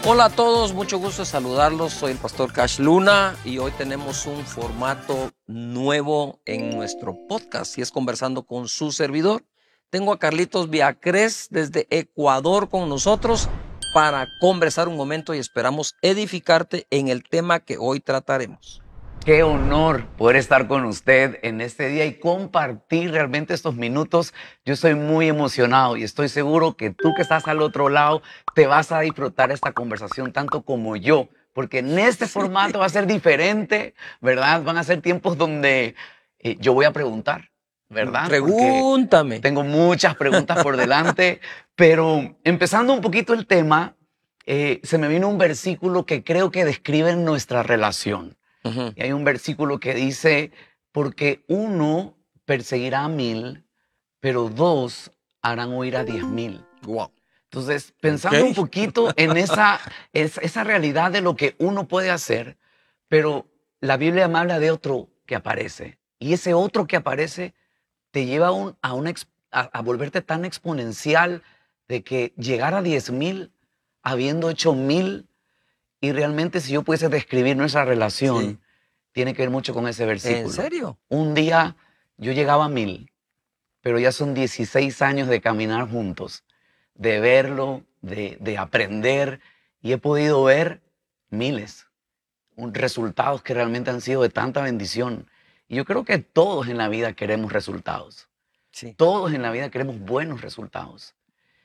Hola a todos, mucho gusto de saludarlos. Soy el pastor Cash Luna y hoy tenemos un formato nuevo en nuestro podcast y es conversando con su servidor. Tengo a Carlitos Viacrés desde Ecuador con nosotros para conversar un momento y esperamos edificarte en el tema que hoy trataremos. Qué honor poder estar con usted en este día y compartir realmente estos minutos. Yo estoy muy emocionado y estoy seguro que tú que estás al otro lado te vas a disfrutar esta conversación tanto como yo, porque en este formato va a ser diferente, ¿verdad? Van a ser tiempos donde yo voy a preguntar, ¿verdad? Porque Pregúntame. tengo muchas preguntas por delante, pero empezando un poquito el tema, se me vino un versículo que creo que describe nuestra relación. Y hay un versículo que dice, porque uno perseguirá a 1000, pero dos harán huir a 10,000. Wow. Entonces, pensando un Okay. poquito en esa realidad de lo que uno puede hacer, pero la Biblia me habla de otro que aparece. Y ese otro que aparece te lleva a volverte tan exponencial de que llegar a 10,000, habiendo hecho 1000, y realmente si yo pudiese describir nuestra relación, Sí. tiene que ver mucho con ese ¿En versículo. serio? Un día yo llegaba a 1000, pero ya son 16 años de caminar juntos, de verlo, de aprender, y he podido ver miles, resultados que realmente han sido de tanta bendición. Y yo creo que todos en la vida queremos resultados. Sí. Todos en la vida queremos buenos resultados.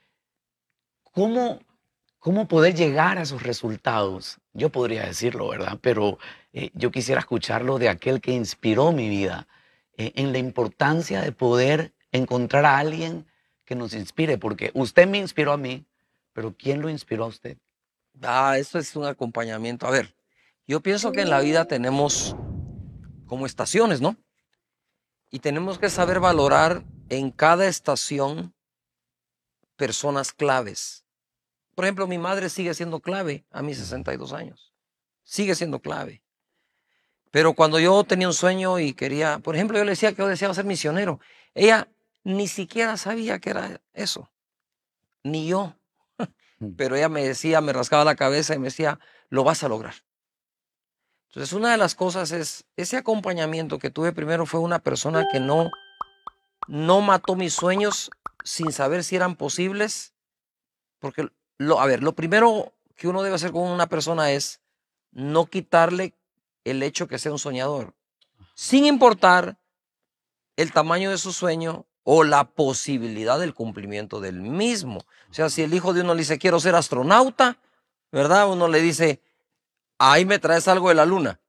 ¿Cómo, cómo poder llegar a esos resultados? Yo podría decirlo, ¿verdad? Pero yo quisiera escucharlo de aquel que inspiró mi vida, en la importancia de poder encontrar a alguien que nos inspire, porque usted me inspiró a mí, pero ¿quién lo inspiró a usted? Eso es un acompañamiento. A ver, yo pienso que en la vida tenemos como estaciones, ¿no? Y tenemos que saber valorar en cada estación personas claves. Por ejemplo, mi madre sigue siendo clave a mis 62 años. Sigue siendo clave. Pero cuando yo tenía un sueño y quería, por ejemplo, yo le decía que yo deseaba ser misionero. Ella ni siquiera sabía que era eso, ni yo. Mm. Pero ella me decía, me rascaba la cabeza y me decía, lo vas a lograr. Entonces, una de las cosas es, ese acompañamiento que tuve primero fue una persona que no mató mis sueños sin saber si eran posibles, porque, a ver, lo primero que uno debe hacer con una persona es no quitarle el hecho que sea un soñador, sin importar el tamaño de su sueño o la posibilidad del cumplimiento del mismo. O sea, si el hijo de uno le dice, quiero ser astronauta, ¿verdad? Uno le dice, ahí me traes algo de la luna.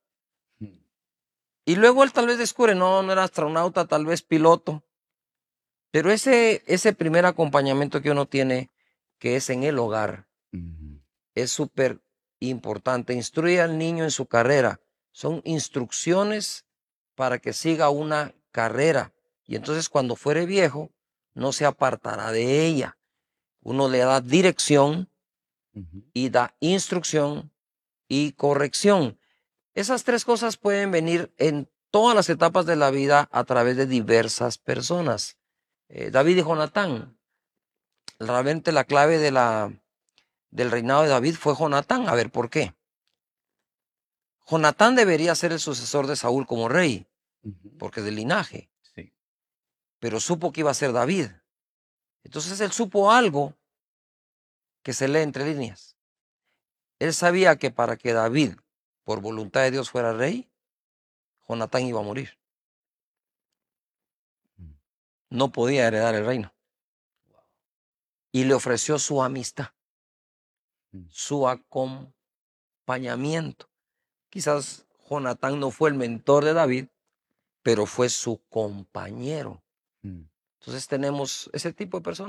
Y luego él tal vez descubre, no era astronauta, tal vez piloto. Pero ese primer acompañamiento que uno tiene, que es en el hogar, Mm. es súper importante. Instruye al niño en su carrera. Son instrucciones para que siga una carrera. Y entonces cuando fuere viejo, no se apartará de ella. Uno le da dirección Ujú. y da instrucción y corrección. Esas tres cosas pueden venir en todas las etapas de la vida a través de diversas personas. David y Jonatán, realmente la clave del reinado de David fue Jonatán. A ver, ¿por qué? Jonatán debería ser el sucesor de Saúl como rey, Ujú. porque es del linaje, Sí. pero supo que iba a ser David. Entonces él supo algo que se lee entre líneas. Él sabía que para que David, por voluntad de Dios, fuera rey, Jonatán iba a morir. Mm. No podía heredar el reino. Y le ofreció su amistad, Mm. su acompañamiento. Quizás Jonatán no fue el mentor de David, pero fue su compañero. Mm. Entonces tenemos ese tipo de personas.